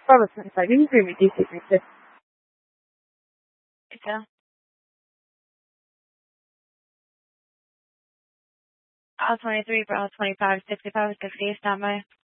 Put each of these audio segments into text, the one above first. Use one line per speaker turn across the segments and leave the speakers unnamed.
Bravo 25, you can agree with DC 36.
Okay. Bravo 23, Bravo 25, 65, 68, standby.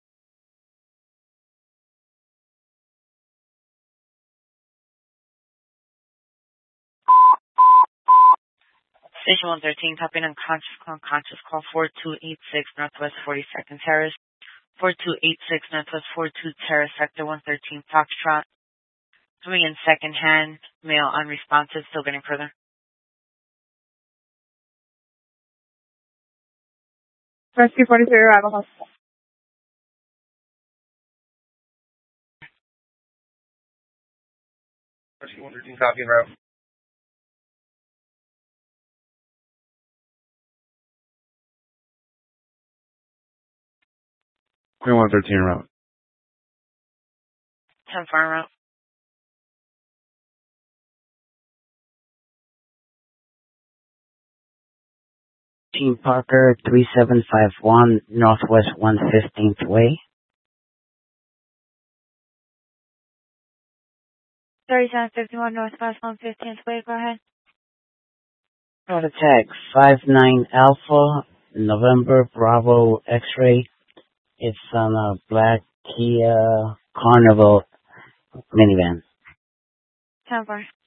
Station 113, copy unconscious call 4286 Northwest 42nd Terrace. 4286 Northwest 42 Terrace, Sector 113, Foxtrot. Coming in second hand, male unresponsive, still getting further.
Rescue 43, arrival hospital.
Rescue 113, copy and route. Rescue 113 route.
10 far route.
Team Parker 3751 Northwest 115th Way.
3751 Northwest 115th Way, go ahead.
Prototype 59 Alpha November Bravo X-ray. It's on a black Kia Carnival minivan.
10 far.